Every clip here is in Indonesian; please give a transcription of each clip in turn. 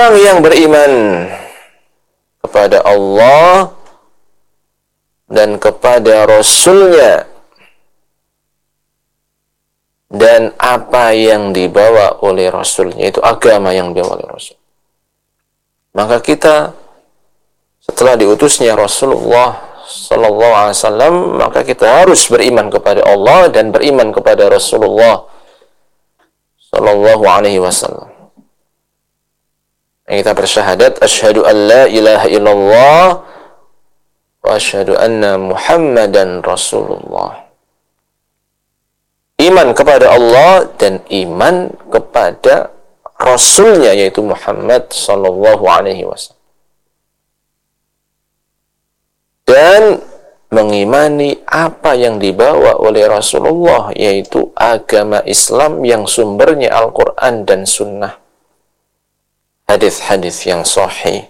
orang yang beriman kepada Allah dan kepada Rasul-Nya dan apa yang dibawa oleh Rasul-Nya, itu agama yang dibawa oleh Rasul. Maka kita setelah diutusnya Rasulullah Sallallahu Alaihi Wasallam, maka kita harus beriman kepada Allah dan beriman kepada Rasulullah Sallallahu Alaihi Wasallam. Kita bersyahadat, asyhadu an la ilaha illallah wa asyhadu anna Muhammadan Rasulullah. Iman kepada Allah dan iman kepada Rasulnya, yaitu Muhammad Sallallahu Alaihi Wasallam. Dan mengimani apa yang dibawa oleh Rasulullah, yaitu agama Islam yang sumbernya Al-Quran dan Sunnah, hadis-hadis yang sahih.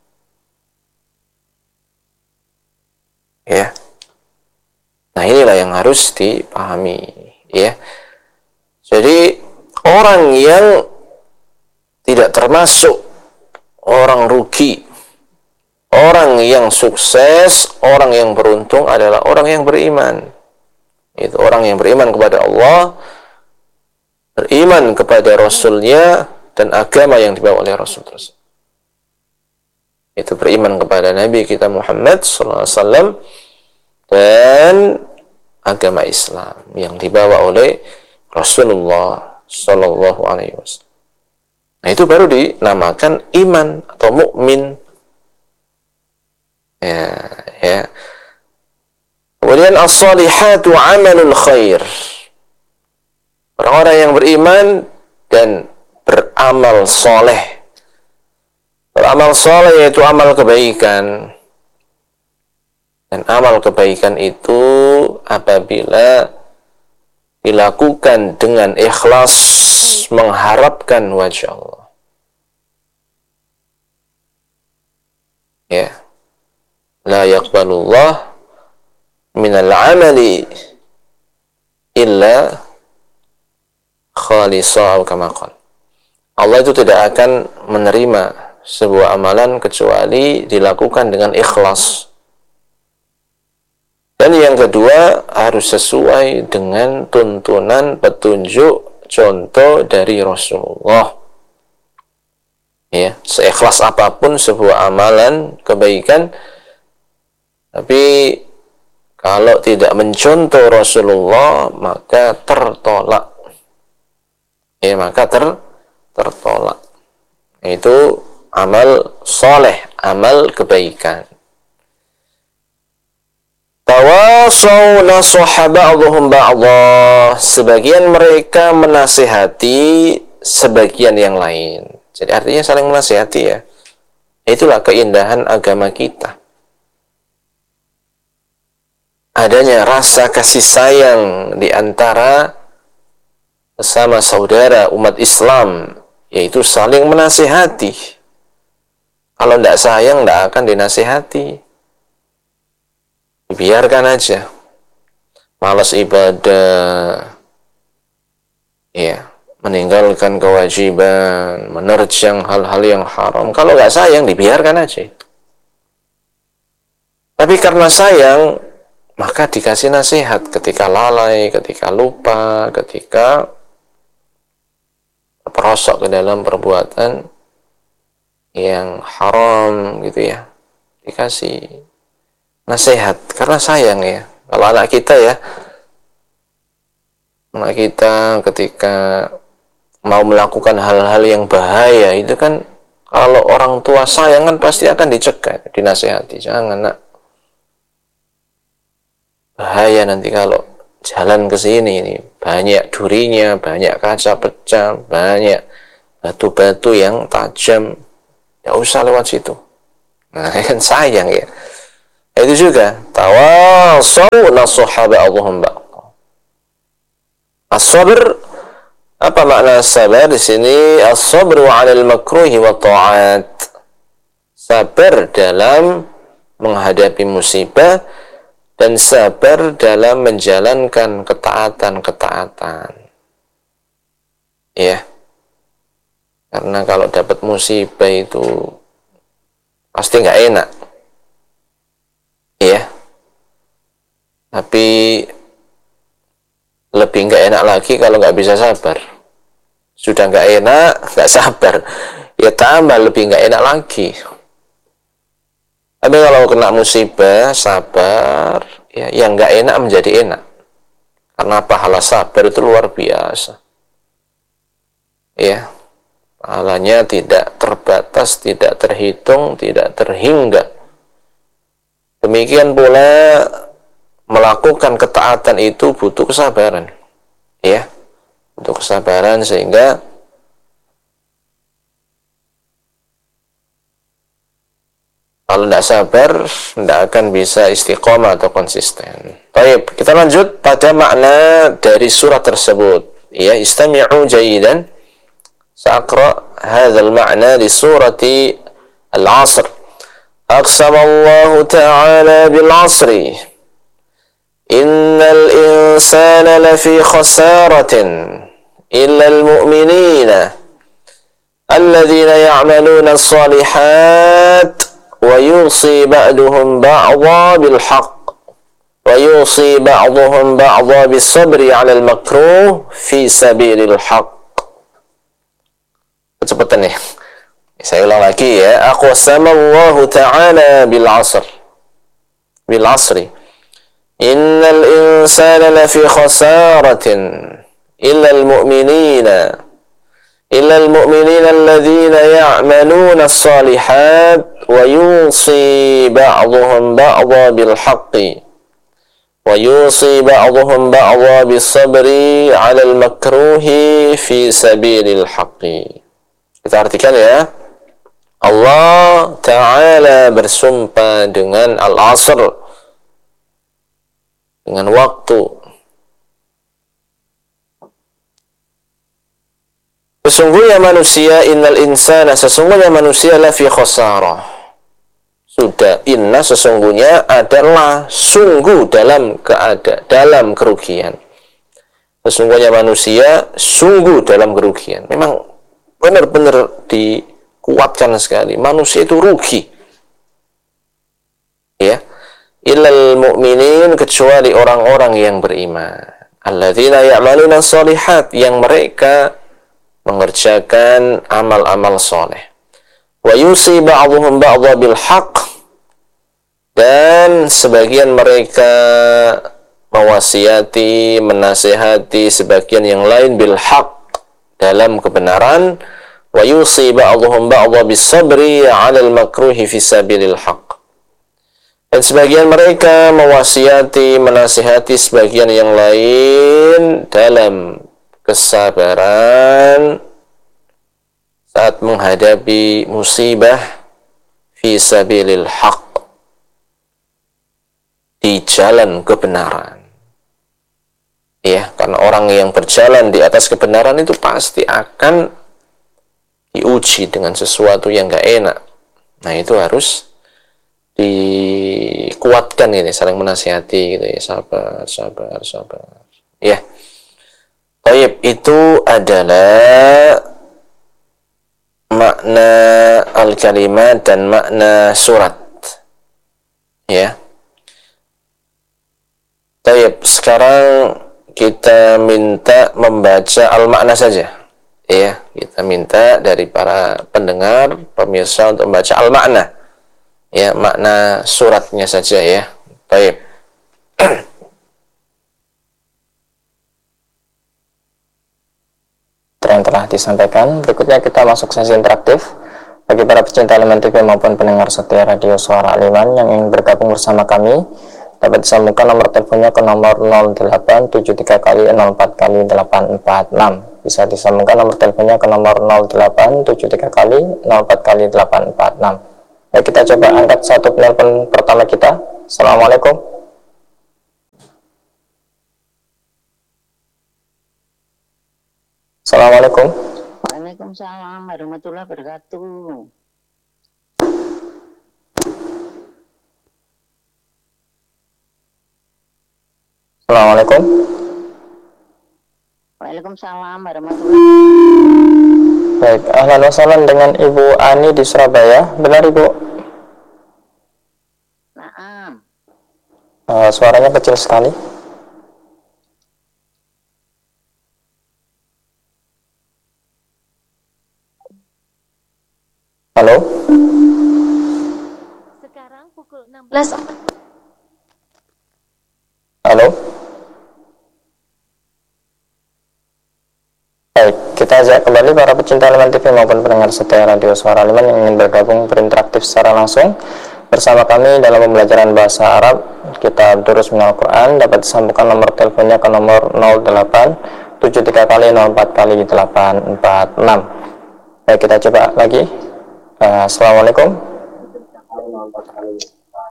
Ya. Nah, inilah yang harus dipahami, ya. Jadi orang yang tidak termasuk orang rugi, orang yang sukses, orang yang beruntung adalah orang yang beriman. Itu orang yang beriman kepada Allah, beriman kepada Rasul-Nya dan agama yang dibawa oleh Rasul tersebut. Itu beriman kepada Nabi kita Muhammad SAW dan agama Islam yang dibawa oleh Rasulullah Sallallahu Alaihi Wasallam. Nah, itu baru dinamakan iman atau mukmin. Ya. Kemudian as-salihatu amalul khair. Orang-orang yang beriman dan beramal soleh. Beramal soleh yaitu amal kebaikan. Dan amal kebaikan itu apabila dilakukan dengan ikhlas mengharapkan wajah Allah. Ya. La yaqbalullah minal amali illa khalisa kama qala. Allah itu tidak akan menerima sebuah amalan kecuali dilakukan dengan ikhlas. Dan yang kedua, harus sesuai dengan tuntunan, petunjuk, contoh dari Rasulullah. Ya, seikhlas apapun sebuah amalan kebaikan, tapi kalau tidak mencontoh Rasulullah, maka tertolak. Ya, maka tertolak. Itu amal soleh, amal kebaikan. Tawasaw nasaha ba'dhum ba'dha. Sebagian mereka menasihati sebagian yang lain. Jadi artinya saling menasihati, ya. Itulah keindahan agama kita. Adanya rasa kasih sayang di antara sesama saudara umat Islam, yaitu saling menasihati. Kalau tidak sayang, tidak akan dinasihati. Biarkan aja, malas ibadah, ya, meninggalkan kewajiban, menerjang hal-hal yang haram. Kalau nggak sayang, dibiarkan aja. Tapi karena sayang, maka dikasih nasihat ketika lalai, ketika lupa, ketika terperosok ke dalam perbuatan yang haram, gitu ya. Dikasih nasihat karena sayang, ya. Kalau anak kita, ya, anak kita ketika mau melakukan hal-hal yang bahaya, itu kan kalau orang tua sayang kan pasti akan dicegah, dinasihati, jangan nak, bahaya nanti kalau jalan ke sini, ini banyak durinya, banyak kaca pecah, banyak batu-batu yang tajam, tidak usah lewat situ. Nah, kan sayang, ya. Itu juga tawasaw nasaha ba'dhum ba'dha. As-sabr, apa makna sabar di sini? As-sabru 'alal makruhi wa ta'at. Sabar dalam menghadapi musibah dan sabar dalam menjalankan ketaatan-ketaatan. Ya. Karena kalau dapat musibah itu pasti nggak enak, ya. Tapi lebih nggak enak lagi kalau nggak bisa sabar. Sudah nggak enak, nggak sabar, ya tambah lebih nggak enak lagi. Tapi kalau kena musibah, sabar, ya yang nggak enak menjadi enak. Karena pahala sabar itu luar biasa. Ya, pahalanya tidak terbatas, tidak terhitung, tidak terhingga. Demikian pula melakukan ketaatan itu butuh kesabaran. Ya, butuh kesabaran sehingga kalau tidak sabar, tidak akan bisa istiqomah atau konsisten. Baik, kita lanjut pada makna dari surat tersebut. Ya, istami'u jayidan. Sa'aqra hadzal ma'na di surati Al-'Asr. Aqsamallahu ta'ala bil-'asri. Innal insana lafi khasaratin illa al-mu'minina alladhina ya'maluna as-salihat ويوصي بعضهم بعضا بالحق ويوصي بعضهم بعضا بالصبر على المكروه في سبيل الحق. Kecepatan nih. Saya ulang lagi ya. Aqsamallahu ta'ala bil 'asr. Bil 'asri. Innal insana lafi khasaratin illa al-mu'minina إلا المؤمنين الذين يعملون الصالحات ويوصي بعضهم بعضا بالحق ويوصي بعضهم بعضا بالصبر على المكروه في سبيل الحق. Kita artikan ya. Allah Ta'ala bersumpah dengan Al-Asr, dengan waktu. Sesungguhnya manusia, innal insana, sesungguhnya manusia lafi khasarah. Sudah, inna sesungguhnya adalah sungguh dalam kerugian. Sesungguhnya manusia sungguh dalam kerugian. Memang benar-benar dikuatkan sekali. Manusia itu rugi. Ya. Illal mu'minin, kecuali orang-orang yang beriman. Alladzina ya'maluna shalihat, yang mereka mengerjakan amal-amal soleh. Wa yusi ba'dhum ba'dha bil haqq, dan sebagian mereka mewasiati, menasihati sebagian yang lain bil haqq, dalam kebenaran. Wa yusi ba'dhum ba'dha bis sabri 'ala al makruhi fi sabilil haqq, dan sebagian mereka mewasiati, menasihati sebagian yang lain dalam kesabaran saat menghadapi musibah fi sabilil haq, di jalan kebenaran. Ya, karena orang yang berjalan di atas kebenaran itu pasti akan diuji dengan sesuatu yang gak enak. Nah, itu harus dikuatkan ini, saling menasihati gitu ya, sabar, sabar, sabar. Ya. Baik, itu adalah makna al-kalimat dan makna surat. Ya. Baik, sekarang kita minta membaca al-makna saja. Ya, kita minta dari para pendengar, pemirsa untuk membaca al-makna. Ya, makna suratnya saja ya. Baik. Yang telah disampaikan, berikutnya kita masuk sesi interaktif. Bagi para pecinta Aliman TV maupun pendengar setia radio Suara Aliman yang ingin bergabung bersama kami, dapat disambungkan nomor teleponnya ke nomor 0873 kali 04 kali 846. Bisa disambungkan nomor teleponnya ke nomor 0873 kali 04 kali 846. Baik, kita coba angkat satu penelpon pertama kita. Assalamualaikum. Assalamualaikum. Waalaikumsalam warahmatullahi wabarakatuh. Assalamualaikum. Waalaikumsalam warahmatullahi wabarakatuh. Baik, ahlan wassalam dengan Ibu Ani di Surabaya. Benar, Ibu? Naam. Suaranya kecil sekali. Halo? Sekarang pukul 16. Halo? Baik, kita ajak kembali para pecinta Aliman TV maupun pendengar setia Radio Suara Aliman yang ingin bergabung berinteraktif secara langsung bersama kami dalam pembelajaran bahasa Arab. Kita terus mengenal Quran. Dapat disambungkan nomor teleponnya ke nomor 08 73 kali 04 kali 846. Baik, kita coba lagi. Assalamualaikum.